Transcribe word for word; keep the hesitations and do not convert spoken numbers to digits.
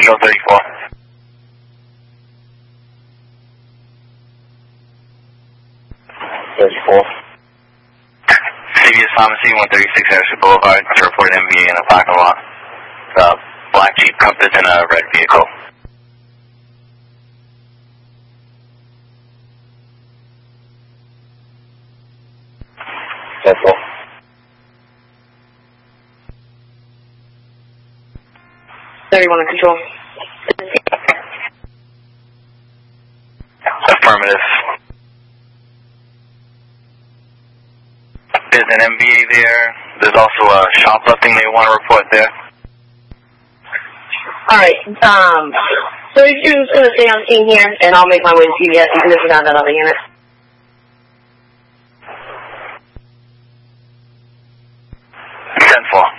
Control thirty-four. thirty-four. C V S Pharmacy, one thirty-six Harrison Boulevard, to report an M V A in the parking lot. Uh, black Jeep Compass in a red vehicle. That's all. thirty-one in control. Affirmative. There's an M V A there. There's also a shoplifting they want to report there. Alright, um, so if you're just going to stay on scene here, and I'll make my way to C V S, even if it's not that other unit. ten four.